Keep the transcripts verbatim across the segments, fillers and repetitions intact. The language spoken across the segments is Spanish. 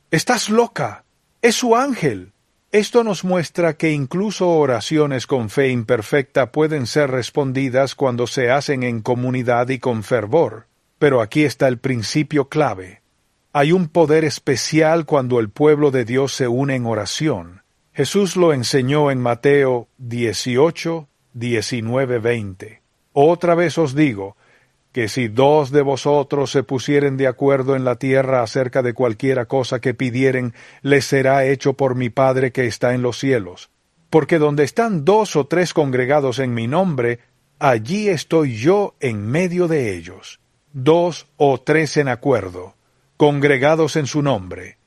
¡Estás loca! ¡Es su ángel! Esto nos muestra que incluso oraciones con fe imperfecta pueden ser respondidas cuando se hacen en comunidad y con fervor. Pero aquí está el principio clave. Hay un poder especial cuando el pueblo de Dios se une en oración. Jesús lo enseñó en Mateo dieciocho, diecinueve, veinte. Otra vez os digo, que si dos de vosotros se pusieren de acuerdo en la tierra acerca de cualquiera cosa que pidieren, les será hecho por mi Padre que está en los cielos. Porque donde están dos o tres congregados en mi nombre, allí estoy yo en medio de ellos. Dos o tres en acuerdo, congregados en su nombre.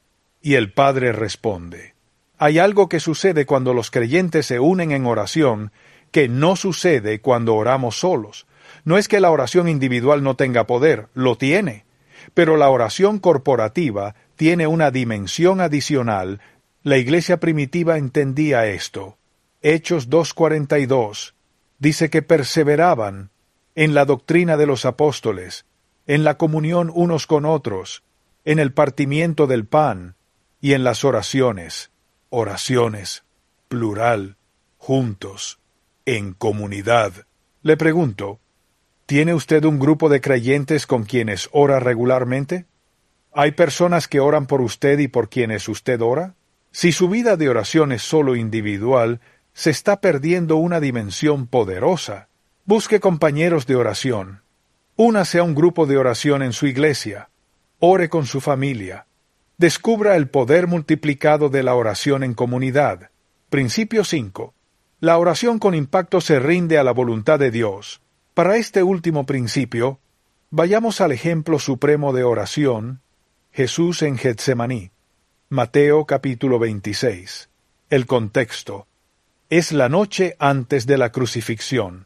Y el Padre responde. Hay algo que sucede cuando los creyentes se unen en oración, que no sucede cuando oramos solos. No es que la oración individual no tenga poder, lo tiene, pero la oración corporativa tiene una dimensión adicional. La iglesia primitiva entendía esto. Hechos dos cuarenta y dos dice que perseveraban en la doctrina de los apóstoles, en la comunión unos con otros, en el partimiento del pan y en las oraciones. Oraciones, plural, juntos, en comunidad. Le pregunto, ¿tiene usted un grupo de creyentes con quienes ora regularmente? ¿Hay personas que oran por usted y por quienes usted ora? Si su vida de oración es solo individual, se está perdiendo una dimensión poderosa. Busque compañeros de oración. Únase a un grupo de oración en su iglesia. Ore con su familia. Descubra el poder multiplicado de la oración en comunidad. Principio cinco. La oración con impacto se rinde a la voluntad de Dios. Para este último principio, vayamos al ejemplo supremo de oración, Jesús en Getsemaní. Mateo capítulo veintiséis. El contexto. Es la noche antes de la crucifixión.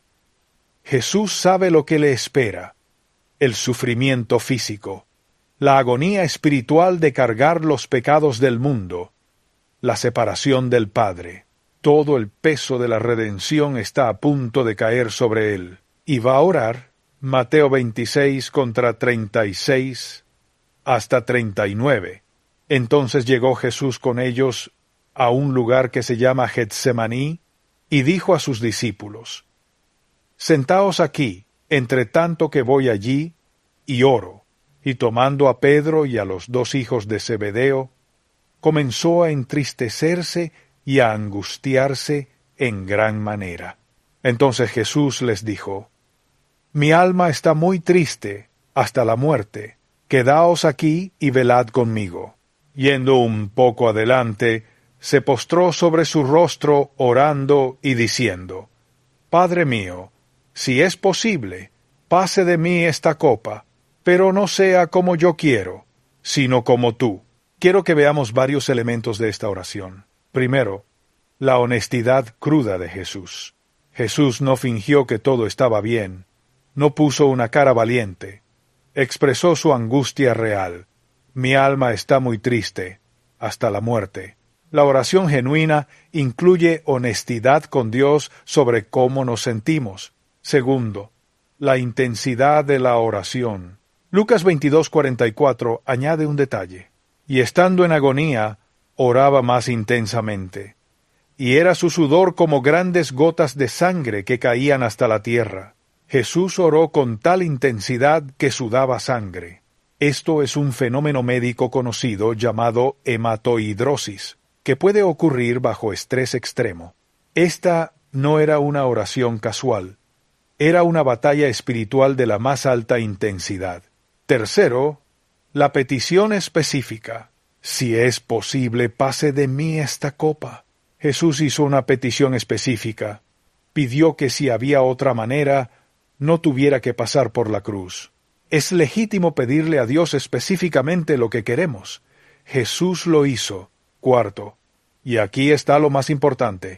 Jesús sabe lo que le espera. El sufrimiento físico. La agonía espiritual de cargar los pecados del mundo. La separación del Padre. Todo el peso de la redención está a punto de caer sobre él. Y va a orar, Mateo veintiséis contra treinta y seis hasta treinta y nueve. Entonces llegó Jesús con ellos a un lugar que se llama Getsemaní, y dijo a sus discípulos, Sentaos aquí, entre tanto que voy allí, y oro. Y tomando a Pedro y a los dos hijos de Zebedeo, comenzó a entristecerse y a angustiarse en gran manera. Entonces Jesús les dijo, Mi alma está muy triste hasta la muerte. Quedaos aquí y velad conmigo. Yendo un poco adelante, se postró sobre su rostro orando y diciendo, Padre mío, si es posible, pase de mí esta copa, pero no sea como yo quiero, sino como tú. Quiero que veamos varios elementos de esta oración. Primero, la honestidad cruda de Jesús. Jesús no fingió que todo estaba bien, no puso una cara valiente, expresó su angustia real. Mi alma está muy triste, hasta la muerte. La oración genuina incluye honestidad con Dios sobre cómo nos sentimos. Segundo, la intensidad de la oración. Lucas veintidós cuarenta y cuatro añade un detalle. Y estando en agonía, oraba más intensamente. Y era su sudor como grandes gotas de sangre que caían hasta la tierra. Jesús oró con tal intensidad que sudaba sangre. Esto es un fenómeno médico conocido llamado hematohidrosis, que puede ocurrir bajo estrés extremo. Esta no era una oración casual. Era una batalla espiritual de la más alta intensidad. Tercero, la petición específica. Si es posible, pase de mí esta copa. Jesús hizo una petición específica. Pidió que si había otra manera, no tuviera que pasar por la cruz. Es legítimo pedirle a Dios específicamente lo que queremos. Jesús lo hizo. Cuarto, y aquí está lo más importante,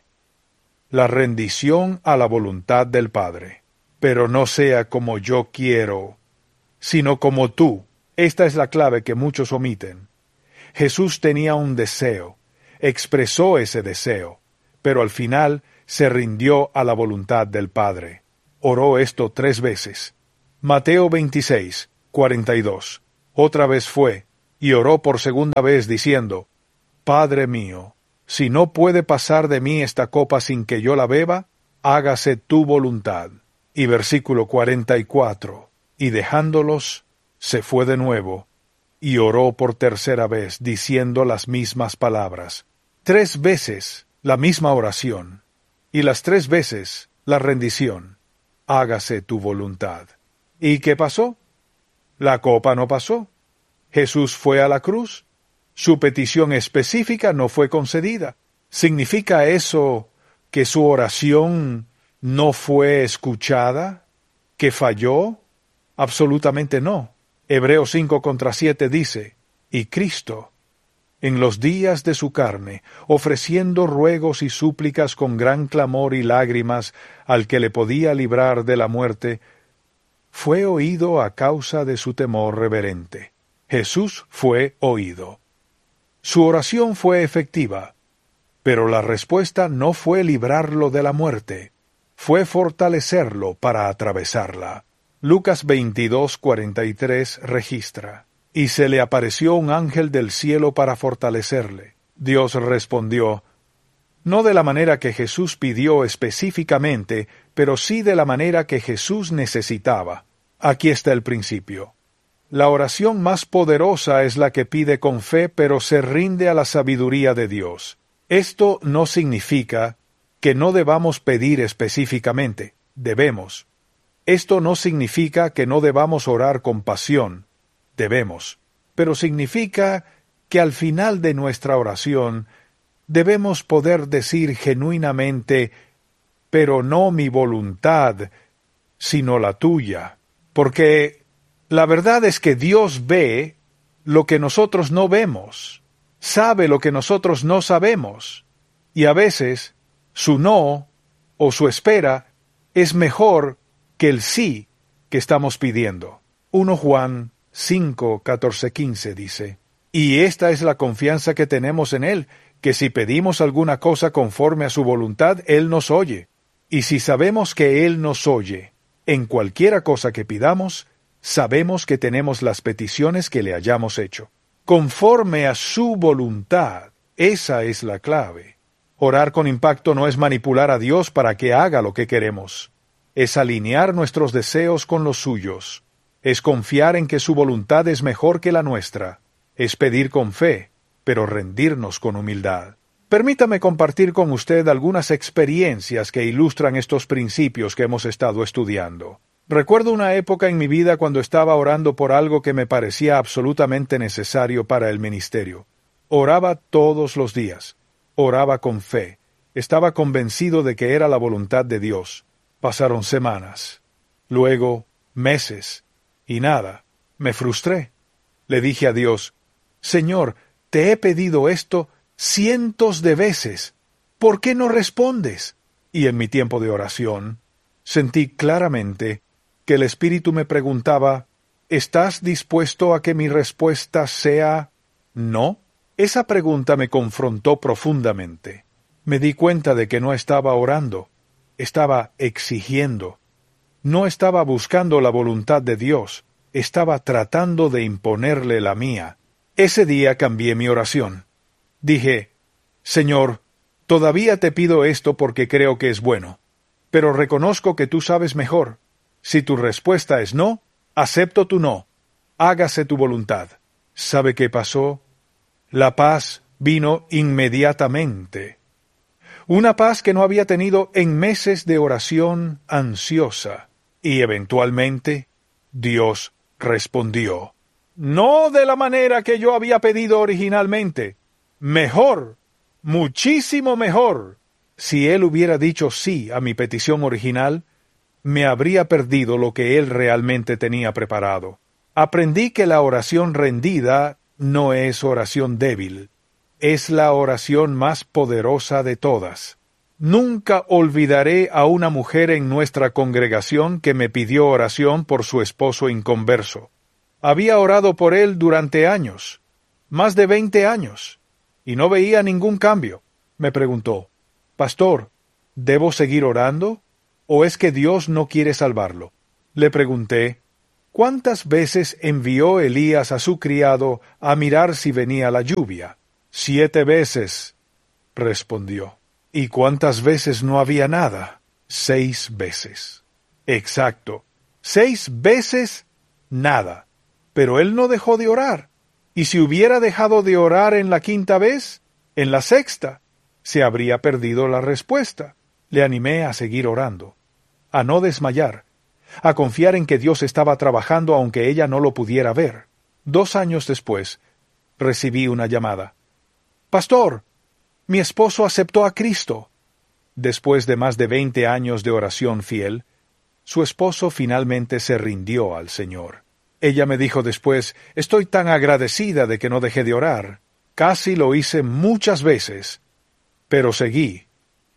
la rendición a la voluntad del Padre. Pero no sea como yo quiero, sino como tú. Esta es la clave que muchos omiten. Jesús tenía un deseo, expresó ese deseo, pero al final se rindió a la voluntad del Padre. Oró esto tres veces. Mateo veintiséis, cuarenta y dos. Otra vez fue, y oró por segunda vez diciendo, Padre mío, si no puede pasar de mí esta copa sin que yo la beba, hágase tu voluntad. Y versículo cuarenta y cuatro, y dejándolos, se fue de nuevo, y oró por tercera vez, diciendo las mismas palabras. Tres veces la misma oración, y las tres veces la rendición. Hágase tu voluntad. ¿Y qué pasó? La copa no pasó. Jesús fue a la cruz. Su petición específica no fue concedida. ¿Significa eso que su oración no fue escuchada? ¿Que falló? Absolutamente no. Hebreos cinco contra siete dice, y Cristo, en los días de su carne, ofreciendo ruegos y súplicas con gran clamor y lágrimas al que le podía librar de la muerte, fue oído a causa de su temor reverente. Jesús fue oído. Su oración fue efectiva, pero la respuesta no fue librarlo de la muerte, fue fortalecerlo para atravesarla. Lucas veintidós, cuarenta y tres registra, y se le apareció un ángel del cielo para fortalecerle. Dios respondió, no de la manera que Jesús pidió específicamente, pero sí de la manera que Jesús necesitaba. Aquí está el principio. La oración más poderosa es la que pide con fe, pero se rinde a la sabiduría de Dios. Esto no significa que no debamos pedir específicamente. Debemos. Esto no significa que no debamos orar con pasión. Debemos. Pero significa que al final de nuestra oración debemos poder decir genuinamente, pero no mi voluntad, sino la tuya. Porque la verdad es que Dios ve lo que nosotros no vemos, sabe lo que nosotros no sabemos, y a veces su no o su espera es mejor que el sí que estamos pidiendo. Primera Juan cinco, catorce, quince dice, y esta es la confianza que tenemos en Él, que si pedimos alguna cosa conforme a su voluntad, Él nos oye. Y si sabemos que Él nos oye, en cualquiera cosa que pidamos, sabemos que tenemos las peticiones que le hayamos hecho. Conforme a su voluntad, esa es la clave. Orar con impacto no es manipular a Dios para que haga lo que queremos. Es alinear nuestros deseos con los suyos. Es confiar en que su voluntad es mejor que la nuestra. Es pedir con fe, pero rendirnos con humildad. Permítame compartir con usted algunas experiencias que ilustran estos principios que hemos estado estudiando. Recuerdo una época en mi vida cuando estaba orando por algo que me parecía absolutamente necesario para el ministerio. Oraba todos los días. Oraba con fe. Estaba convencido de que era la voluntad de Dios. Pasaron semanas. Luego, meses. Y nada. Me frustré. Le dije a Dios, Señor, te he pedido esto cientos de veces. ¿Por qué no respondes? Y en mi tiempo de oración, sentí claramente que el Espíritu me preguntaba, ¿estás dispuesto a que mi respuesta sea no? Esa pregunta me confrontó profundamente. Me di cuenta de que no estaba orando, estaba exigiendo. No estaba buscando la voluntad de Dios, estaba tratando de imponerle la mía. Ese día cambié mi oración. Dije, Señor, todavía te pido esto porque creo que es bueno, pero reconozco que tú sabes mejor. Si tu respuesta es no, acepto tu no. Hágase tu voluntad. ¿Sabe qué pasó? La paz vino inmediatamente. Una paz que no había tenido en meses de oración ansiosa. Y eventualmente, Dios respondió. No de la manera que yo había pedido originalmente. Mejor, muchísimo mejor. Si Él hubiera dicho sí a mi petición original, me habría perdido lo que Él realmente tenía preparado. Aprendí que la oración rendida no es oración débil, es la oración más poderosa de todas. Nunca olvidaré a una mujer en nuestra congregación que me pidió oración por su esposo inconverso. Había orado por él durante años, más de veinte años, y no veía ningún cambio. Me preguntó, Pastor, ¿debo seguir orando? ¿O es que Dios no quiere salvarlo? Le pregunté, ¿Cuántas veces envió Elías a su criado a mirar si venía la lluvia? Siete veces, respondió. ¿Y cuántas veces no había nada? Seis veces. Exacto. Seis veces nada. Pero él no dejó de orar. Y si hubiera dejado de orar en la quinta vez, en la sexta, se habría perdido la respuesta. Le animé a seguir orando, a no desmayar, a confiar en que Dios estaba trabajando aunque ella no lo pudiera ver. Dos años después, recibí una llamada. «Pastor, mi esposo aceptó a Cristo». Después de más de veinte años de oración fiel, su esposo finalmente se rindió al Señor. Ella me dijo después, «Estoy tan agradecida de que no dejé de orar. Casi lo hice muchas veces, pero seguí,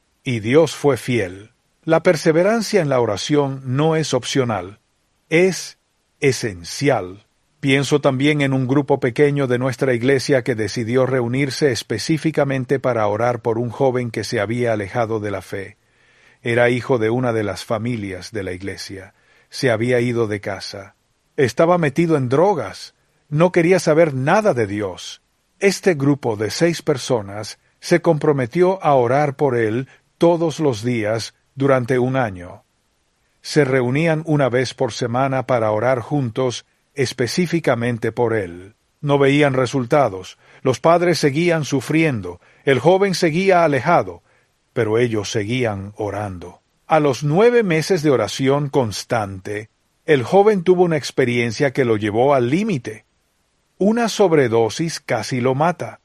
y Dios fue fiel». La perseverancia en la oración no es opcional, es esencial. Pienso también en un grupo pequeño de nuestra iglesia que decidió reunirse específicamente para orar por un joven que se había alejado de la fe. Era hijo de una de las familias de la iglesia. Se había ido de casa. Estaba metido en drogas. No quería saber nada de Dios. Este grupo de seis personas se comprometió a orar por él todos los días durante un año. Se reunían una vez por semana para orar juntos específicamente por él. No veían resultados. Los padres seguían sufriendo. El joven seguía alejado. Pero ellos seguían orando. A los nueve meses de oración constante, el joven tuvo una experiencia que lo llevó al límite. Una sobredosis casi lo mata.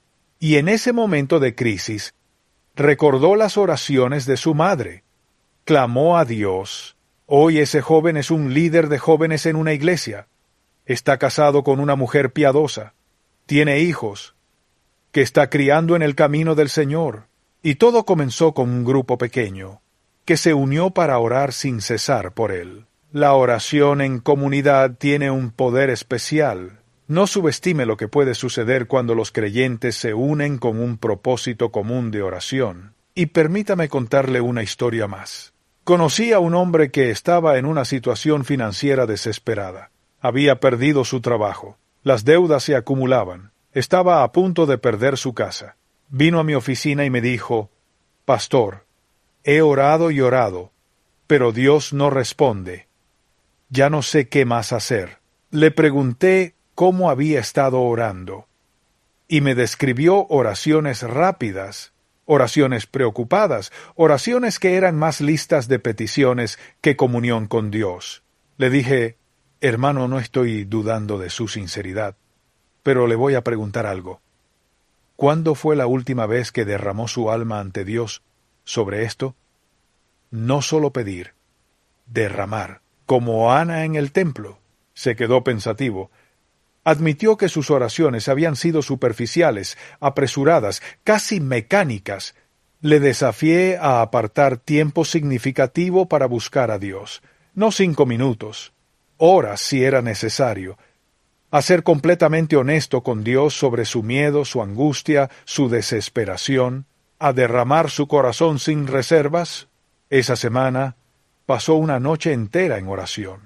Y en ese momento de crisis, recordó las oraciones de su madre. Clamó a Dios. Hoy ese joven es un líder de jóvenes en una iglesia. Está casado con una mujer piadosa. Tiene hijos. Que está criando en el camino del Señor. Y todo comenzó con un grupo pequeño, que se unió para orar sin cesar por él. La oración en comunidad tiene un poder especial. No subestime lo que puede suceder cuando los creyentes se unen con un propósito común de oración. Y permítame contarle una historia más. Conocí a un hombre que estaba en una situación financiera desesperada. Había perdido su trabajo. Las deudas se acumulaban. Estaba a punto de perder su casa. Vino a mi oficina y me dijo, «Pastor, he orado y orado, pero Dios no responde. Ya no sé qué más hacer». Le pregunté cómo había estado orando, y me describió oraciones rápidas, oraciones preocupadas, oraciones que eran más listas de peticiones que comunión con Dios. Le dije, «Hermano, no estoy dudando de su sinceridad, pero le voy a preguntar algo. ¿Cuándo fue la última vez que derramó su alma ante Dios sobre esto? No solo pedir, derramar, como Ana en el templo». Se quedó pensativo. Admitió que sus oraciones habían sido superficiales, apresuradas, casi mecánicas. Le desafié a apartar tiempo significativo para buscar a Dios. No cinco minutos, horas si era necesario. A ser completamente honesto con Dios sobre su miedo, su angustia, su desesperación, a derramar su corazón sin reservas. Esa semana pasó una noche entera en oración.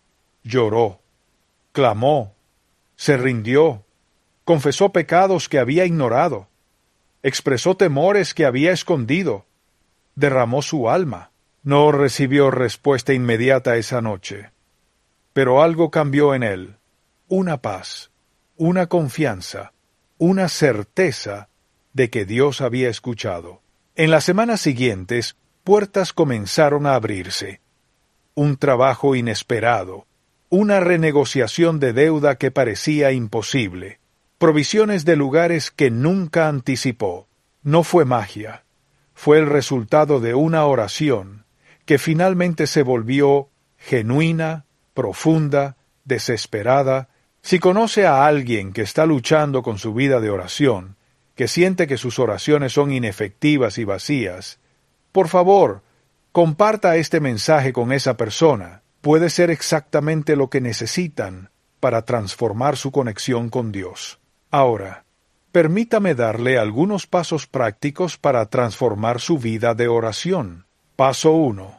Lloró, clamó, se rindió, confesó pecados que había ignorado, expresó temores que había escondido, derramó su alma. No recibió respuesta inmediata esa noche, pero algo cambió en él. Una paz, una confianza, una certeza de que Dios había escuchado. En las semanas siguientes, puertas comenzaron a abrirse. Un trabajo inesperado, una renegociación de deuda que parecía imposible, provisiones de lugares que nunca anticipó. No fue magia, fue el resultado de una oración que finalmente se volvió genuina, profunda, desesperada. Si conoce a alguien que está luchando con su vida de oración, que siente que sus oraciones son inefectivas y vacías, por favor, comparta este mensaje con esa persona. Puede ser exactamente lo que necesitan para transformar su conexión con Dios. Ahora, permítame darle algunos pasos prácticos para transformar su vida de oración. Paso uno.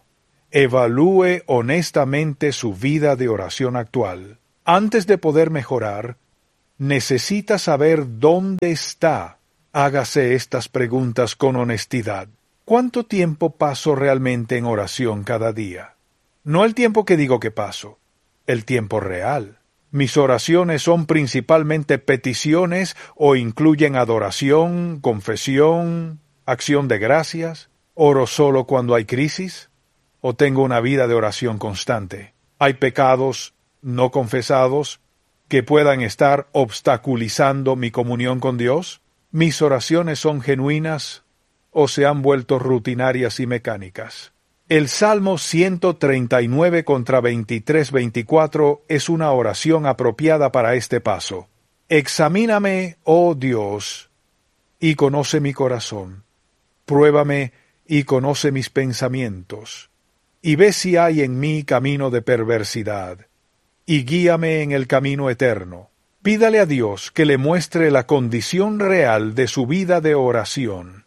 Evalúe honestamente su vida de oración actual. Antes de poder mejorar, necesita saber dónde está. Hágase estas preguntas con honestidad. ¿Cuánto tiempo paso realmente en oración cada día? No el tiempo que digo que paso, el tiempo real. ¿Mis oraciones son principalmente peticiones o incluyen adoración, confesión, acción de gracias? ¿Oro solo cuando hay crisis? ¿O tengo una vida de oración constante? ¿Hay pecados no confesados que puedan estar obstaculizando mi comunión con Dios? ¿Mis oraciones son genuinas o se han vuelto rutinarias y mecánicas? El Salmo ciento treinta y nueve contra veintitrés veinticuatro es una oración apropiada para este paso. Examíname, oh Dios, y conoce mi corazón. Pruébame y conoce mis pensamientos, y ve si hay en mí camino de perversidad, y guíame en el camino eterno. Pídale a Dios que le muestre la condición real de su vida de oración,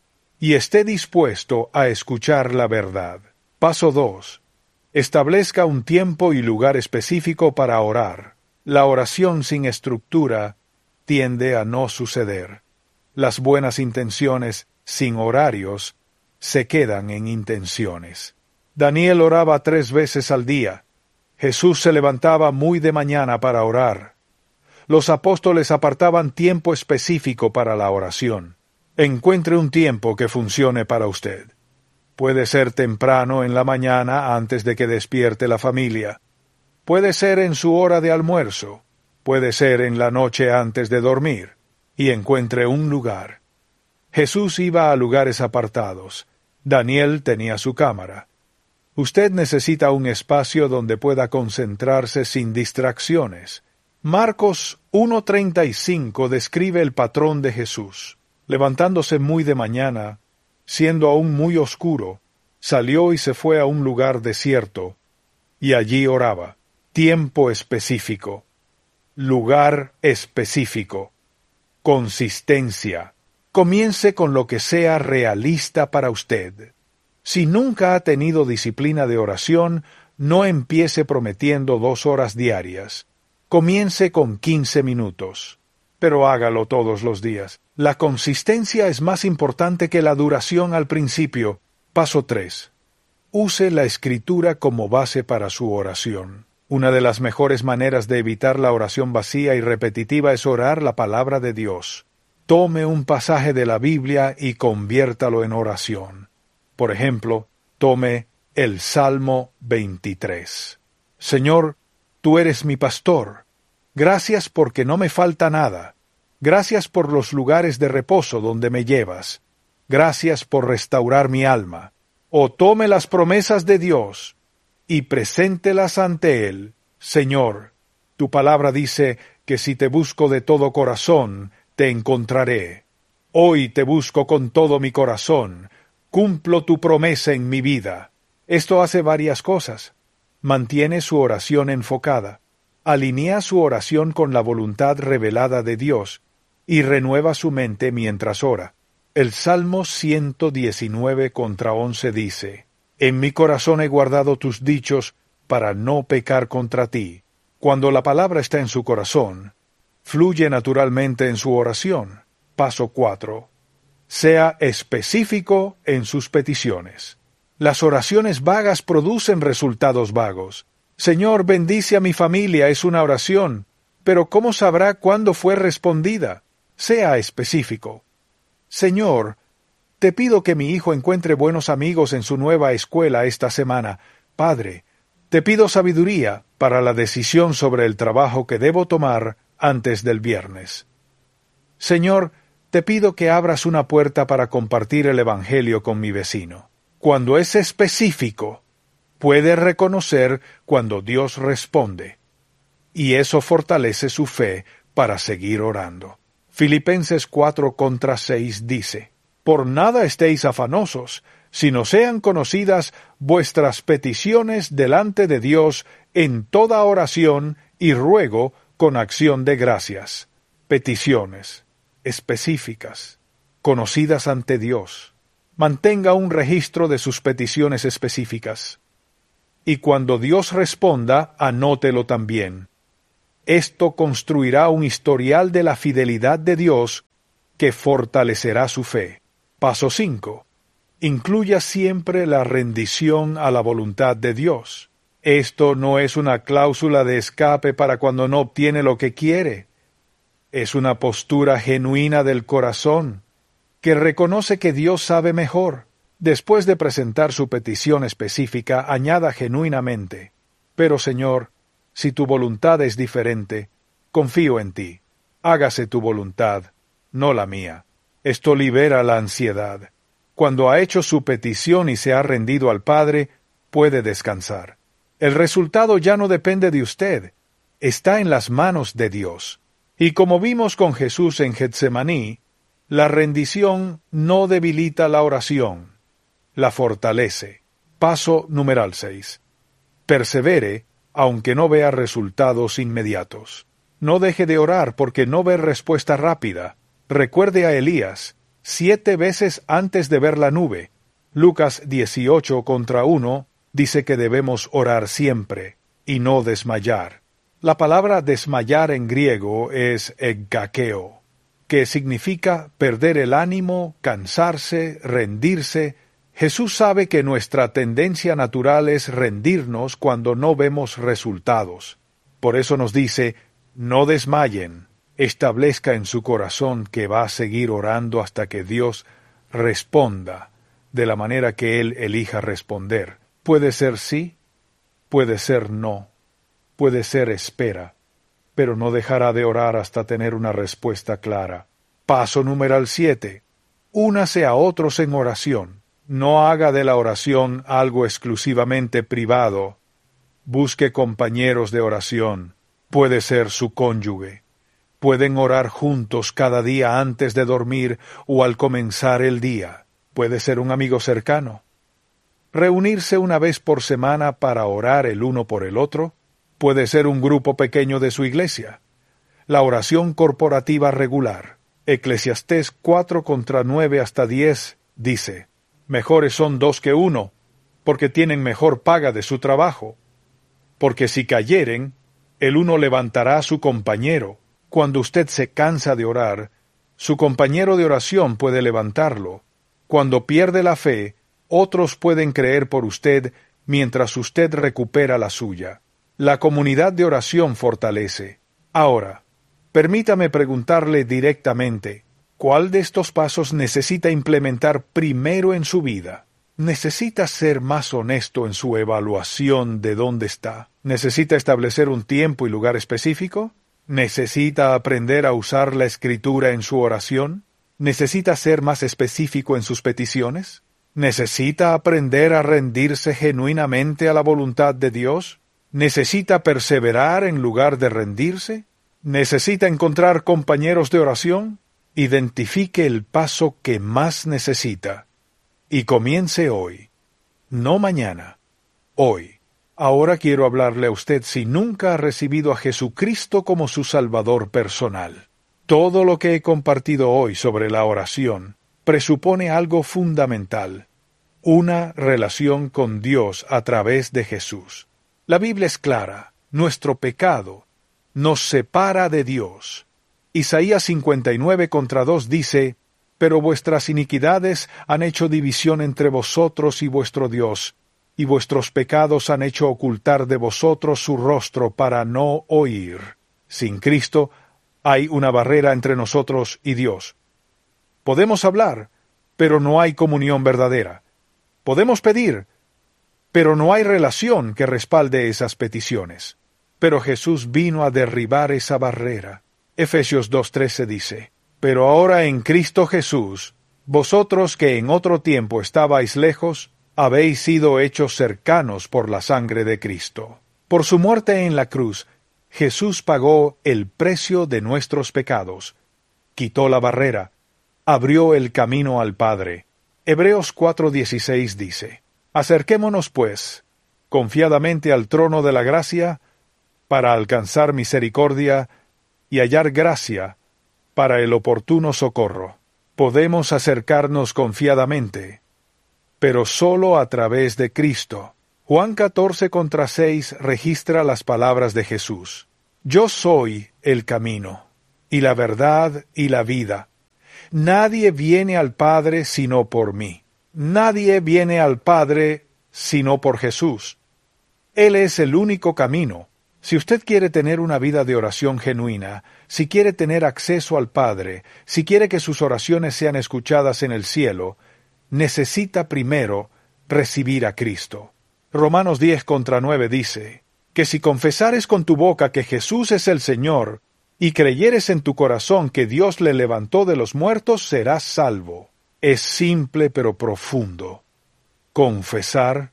y esté dispuesto a escuchar la verdad. Paso dos. Establezca un tiempo y lugar específico para orar. La oración sin estructura tiende a no suceder. Las buenas intenciones sin horarios se quedan en intenciones. Daniel oraba tres veces al día. Jesús se levantaba muy de mañana para orar. Los apóstoles apartaban tiempo específico para la oración. Encuentre un tiempo que funcione para usted. Puede ser temprano en la mañana antes de que despierte la familia. Puede ser en su hora de almuerzo. Puede ser en la noche antes de dormir. Y encuentre un lugar. Jesús iba a lugares apartados. Daniel tenía su cámara. Usted necesita un espacio donde pueda concentrarse sin distracciones. Marcos uno treinta y cinco describe el patrón de Jesús. Levantándose muy de mañana, siendo aún muy oscuro, salió y se fue a un lugar desierto, y allí oraba. Tiempo específico, lugar específico, consistencia. Comience con lo que sea realista para usted. Si nunca ha tenido disciplina de oración, no empiece prometiendo dos horas diarias. Comience con quince minutos, pero hágalo todos los días. La consistencia es más importante que la duración al principio. Paso tres. Use la escritura como base para su oración. Una de las mejores maneras de evitar la oración vacía y repetitiva es orar la palabra de Dios. Tome un pasaje de la Biblia y conviértalo en oración. Por ejemplo, tome el Salmo veintitrés. Señor, tú eres mi pastor. Gracias porque no me falta nada. Gracias por los lugares de reposo donde me llevas. Gracias por restaurar mi alma. O tome las promesas de Dios y preséntelas ante Él. Señor, tu palabra dice que si te busco de todo corazón, te encontraré. Hoy te busco con todo mi corazón. Cumplo tu promesa en mi vida. Esto hace varias cosas. Mantiene su oración enfocada. Alinea su oración con la voluntad revelada de Dios y renueva su mente mientras ora. El Salmo ciento diecinueve contra once dice: En mi corazón he guardado tus dichos para no pecar contra ti. Cuando la palabra está en su corazón, fluye naturalmente en su oración. Paso cuatro. Sea específico en sus peticiones. Las oraciones vagas producen resultados vagos. Señor, bendice a mi familia es una oración, pero ¿cómo sabrá cuándo fue respondida? Sea específico. Señor, te pido que mi hijo encuentre buenos amigos en su nueva escuela esta semana. Padre, te pido sabiduría para la decisión sobre el trabajo que debo tomar antes del viernes. Señor, te pido que abras una puerta para compartir el Evangelio con mi vecino. Cuando es específico, puede reconocer cuando Dios responde, y eso fortalece su fe para seguir orando. Filipenses cuatro contra seis dice: Por nada estéis afanosos, sino sean conocidas vuestras peticiones delante de Dios en toda oración y ruego con acción de gracias. Peticiones específicas, conocidas ante Dios. Mantenga un registro de sus peticiones específicas. y cuando Dios responda, anótelo también. Esto construirá un historial de la fidelidad de Dios que fortalecerá su fe. Paso cinco. Incluya siempre la rendición a la voluntad de Dios. Esto no es una cláusula de escape para cuando no obtiene lo que quiere. Es una postura genuina del corazón, que reconoce que Dios sabe mejor. Después de presentar su petición específica, añada genuinamente: Pero, Señor, si tu voluntad es diferente, confío en ti. Hágase tu voluntad, no la mía. Esto libera la ansiedad. Cuando ha hecho su petición y se ha rendido al Padre, puede descansar. El resultado ya no depende de usted, está en las manos de Dios. Y como vimos con Jesús en Getsemaní, la rendición no debilita la oración, la fortalece. Paso numeral seis. Persevere, aunque no vea resultados inmediatos. No deje de orar porque no ve respuesta rápida. Recuerde a Elías, siete veces antes de ver la nube. Lucas dieciocho contra uno dice que debemos orar siempre y no desmayar. La palabra desmayar en griego es eggakeo, que significa perder el ánimo, cansarse, rendirse. Jesús sabe que nuestra tendencia natural es rendirnos cuando no vemos resultados. Por eso nos dice: no desmayen, establezca en su corazón que va a seguir orando hasta que Dios responda de la manera que Él elija responder. Puede ser sí, puede ser no, puede ser espera, pero no dejará de orar hasta tener una respuesta clara. Paso numeral siete. Únase a otros en oración. No haga de la oración algo exclusivamente privado. Busque compañeros de oración. Puede ser su cónyuge. Pueden orar juntos cada día antes de dormir o al comenzar el día. Puede ser un amigo cercano. Reunirse una vez por semana para orar el uno por el otro. Puede ser un grupo pequeño de su iglesia. La oración corporativa regular. Eclesiastés cuatro contra nueve hasta diez dice: mejores son dos que uno, porque tienen mejor paga de su trabajo. Porque si cayeren, el uno levantará a su compañero. Cuando usted se cansa de orar, su compañero de oración puede levantarlo. Cuando pierde la fe, otros pueden creer por usted mientras usted recupera la suya. La comunidad de oración fortalece. Ahora, permítame preguntarle directamente: ¿cuál de estos pasos necesita implementar primero en su vida? ¿Necesita ser más honesto en su evaluación de dónde está? ¿Necesita establecer un tiempo y lugar específico? ¿Necesita aprender a usar la escritura en su oración? ¿Necesita ser más específico en sus peticiones? ¿Necesita aprender a rendirse genuinamente a la voluntad de Dios? ¿Necesita perseverar en lugar de rendirse? ¿Necesita encontrar compañeros de oración? Identifique el paso que más necesita y comience hoy, no mañana, hoy. Ahora quiero hablarle a usted si nunca ha recibido a Jesucristo como su Salvador personal. Todo lo que he compartido hoy sobre la oración presupone algo fundamental: una relación con Dios a través de Jesús. La Biblia es clara: nuestro pecado nos separa de Dios. Isaías cincuenta y nueve contra dos dice: pero vuestras iniquidades han hecho división entre vosotros y vuestro Dios, y vuestros pecados han hecho ocultar de vosotros su rostro para no oír. Sin Cristo hay una barrera entre nosotros y Dios. Podemos hablar, pero no hay comunión verdadera. Podemos pedir, pero no hay relación que respalde esas peticiones. Pero Jesús vino a derribar esa barrera. Efesios dos trece dice: pero ahora en Cristo Jesús, vosotros que en otro tiempo estabais lejos, habéis sido hechos cercanos por la sangre de Cristo. Por su muerte en la cruz, Jesús pagó el precio de nuestros pecados, quitó la barrera, abrió el camino al Padre. Hebreos cuatro dieciséis dice: acerquémonos, pues, confiadamente al trono de la gracia, para alcanzar misericordia y hallar gracia para el oportuno socorro. Podemos acercarnos confiadamente, pero sólo a través de Cristo. Juan catorce contra seis registra las palabras de Jesús. Yo soy el camino, y la verdad y la vida. Nadie viene al Padre sino por mí. Nadie viene al Padre sino por Jesús. Él es el único camino. Si usted quiere tener una vida de oración genuina, si quiere tener acceso al Padre, si quiere que sus oraciones sean escuchadas en el cielo, necesita primero recibir a Cristo. Romanos diez contra nueve dice, que si confesares con tu boca que Jesús es el Señor, y creyeres en tu corazón que Dios le levantó de los muertos, serás salvo. Es simple pero profundo. Confesar,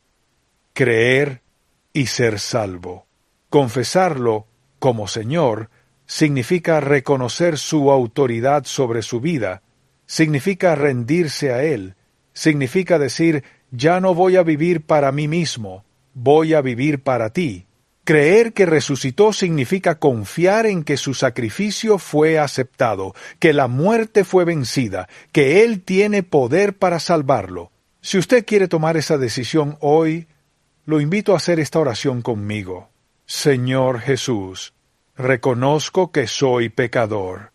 creer y ser salvo. Confesarlo como Señor significa reconocer su autoridad sobre su vida, significa rendirse a Él, significa decir, ya no voy a vivir para mí mismo, voy a vivir para ti. Creer que resucitó significa confiar en que su sacrificio fue aceptado, que la muerte fue vencida, que Él tiene poder para salvarlo. Si usted quiere tomar esa decisión hoy, lo invito a hacer esta oración conmigo. Señor Jesús, reconozco que soy pecador.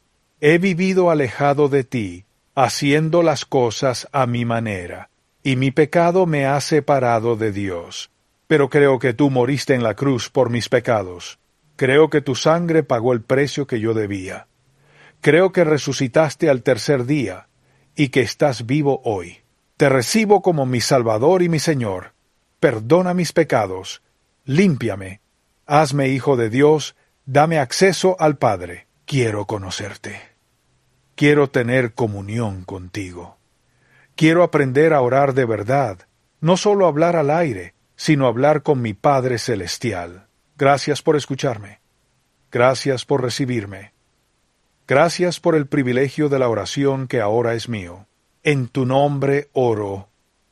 He vivido alejado de ti, haciendo las cosas a mi manera, y mi pecado me ha separado de Dios. Pero creo que tú moriste en la cruz por mis pecados. Creo que tu sangre pagó el precio que yo debía. Creo que resucitaste al tercer día, y que estás vivo hoy. Te recibo como mi Salvador y mi Señor. Perdona mis pecados. Límpiame. Hazme hijo de Dios. Dame acceso al Padre. Quiero conocerte. Quiero tener comunión contigo. Quiero aprender a orar de verdad, no solo hablar al aire, sino hablar con mi Padre Celestial. Gracias por escucharme. Gracias por recibirme. Gracias por el privilegio de la oración que ahora es mío. En tu nombre oro.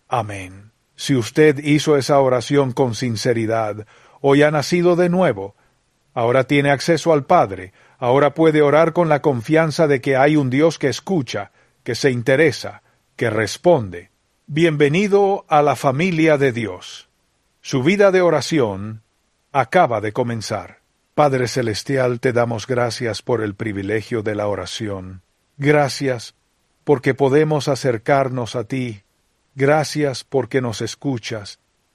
Amén. Si usted hizo esa oración con sinceridad, hoy ha nacido de nuevo, ahora tiene acceso al Padre, ahora puede orar con la confianza de que hay un Dios que escucha, que se interesa, que responde. Bienvenido a la familia de Dios. Su vida de oración acaba de comenzar. Padre Celestial, te damos gracias por el privilegio de la oración. Gracias porque podemos acercarnos a ti. Gracias porque nos escuchas.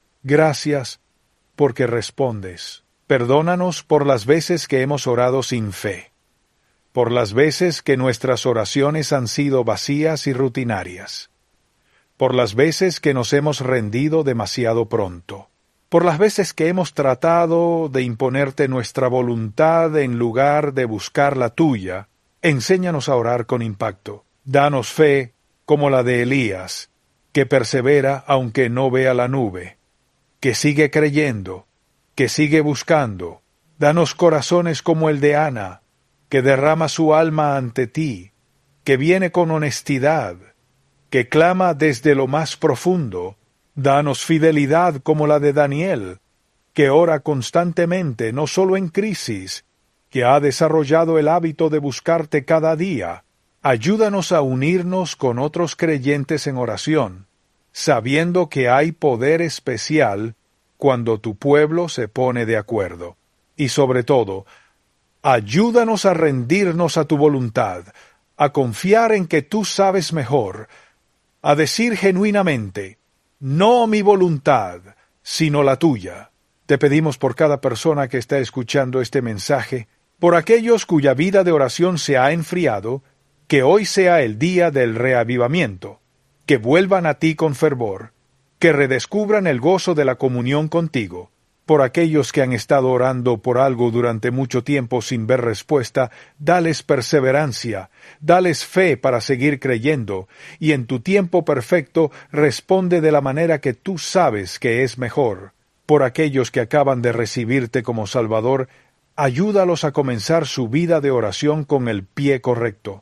Gracias porque respondes. Perdónanos por las veces que hemos orado sin fe, por las veces que nuestras oraciones han sido vacías y rutinarias, por las veces que nos hemos rendido demasiado pronto, por las veces que hemos tratado de imponerte nuestra voluntad en lugar de buscar la tuya. Enséñanos a orar con impacto. Danos fe como la de Elías, que persevera aunque no vea la nube, que sigue creyendo, que sigue buscando. Danos corazones como el de Ana, que derrama su alma ante ti, que viene con honestidad, que clama desde lo más profundo. Danos fidelidad como la de Daniel, que ora constantemente, no solo en crisis, que ha desarrollado el hábito de buscarte cada día. Ayúdanos a unirnos con otros creyentes en oración, sabiendo que hay poder especial cuando tu pueblo se pone de acuerdo. Y sobre todo, ayúdanos a rendirnos a tu voluntad, a confiar en que tú sabes mejor, a decir genuinamente, no mi voluntad, sino la tuya. Te pedimos por cada persona que está escuchando este mensaje, por aquellos cuya vida de oración se ha enfriado, que hoy sea el día del reavivamiento, que vuelvan a ti con fervor, que redescubran el gozo de la comunión contigo. Por aquellos que han estado orando por algo durante mucho tiempo sin ver respuesta, dales perseverancia, dales fe para seguir creyendo, y en tu tiempo perfecto responde de la manera que tú sabes que es mejor. Por aquellos que acaban de recibirte como Salvador, ayúdalos a comenzar su vida de oración con el pie correcto.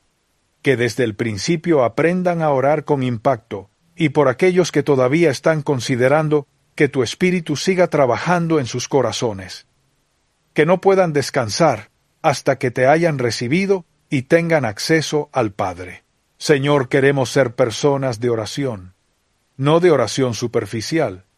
Que desde el principio aprendan a orar con impacto, y por aquellos que todavía están considerando, que tu Espíritu siga trabajando en sus corazones, que no puedan descansar hasta que te hayan recibido y tengan acceso al Padre. Señor, queremos ser personas de oración, no de oración superficial,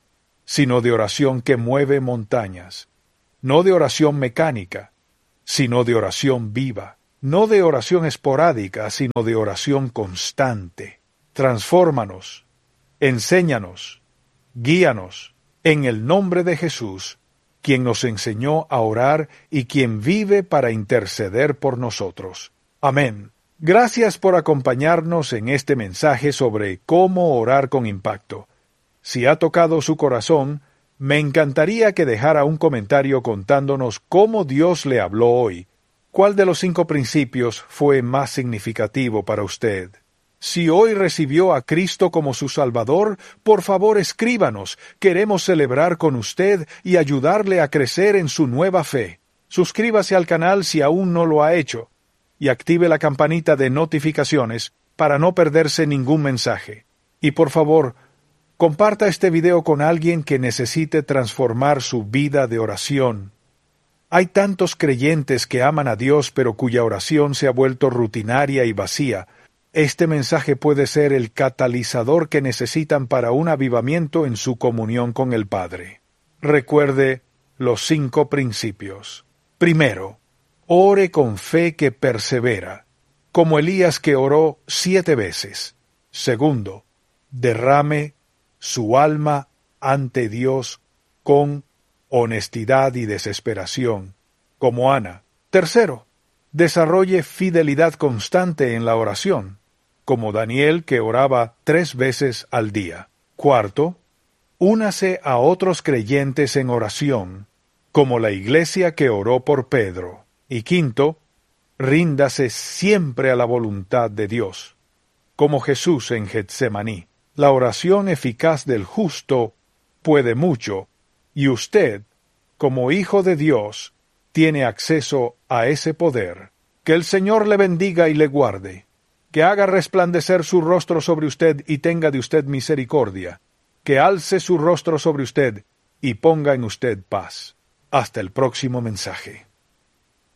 sino de oración que mueve montañas, no de oración mecánica, sino de oración viva, no de oración esporádica, sino de oración constante. Transfórmanos, enséñanos, guíanos, en el nombre de Jesús, quien nos enseñó a orar y quien vive para interceder por nosotros. Amén. Gracias por acompañarnos en este mensaje sobre cómo orar con impacto. Si ha tocado su corazón, me encantaría que dejara un comentario contándonos cómo Dios le habló hoy. ¿Cuál de los cinco principios fue más significativo para usted? Si hoy recibió a Cristo como su Salvador, por favor escríbanos. Queremos celebrar con usted y ayudarle a crecer en su nueva fe. Suscríbase al canal si aún no lo ha hecho y active la campanita de notificaciones para no perderse ningún mensaje. Y por favor, comparta este video con alguien que necesite transformar su vida de oración. Hay tantos creyentes que aman a Dios pero cuya oración se ha vuelto rutinaria y vacía. Este mensaje puede ser el catalizador que necesitan para un avivamiento en su comunión con el Padre. Recuerde los cinco principios. Primero, ore con fe que persevera, como Elías que oró siete veces. Segundo, derrame su alma ante Dios con honestidad y desesperación, como Ana. Tercero, desarrolle fidelidad constante en la oración, como Daniel que oraba tres veces al día. Cuarto, únase a otros creyentes en oración, como la iglesia que oró por Pedro. Y quinto, ríndase siempre a la voluntad de Dios, como Jesús en Getsemaní. La oración eficaz del justo puede mucho, y usted, como hijo de Dios, tiene acceso a ese poder. Que el Señor le bendiga y le guarde, que haga resplandecer su rostro sobre usted y tenga de usted misericordia, que alce su rostro sobre usted y ponga en usted paz. Hasta el próximo mensaje.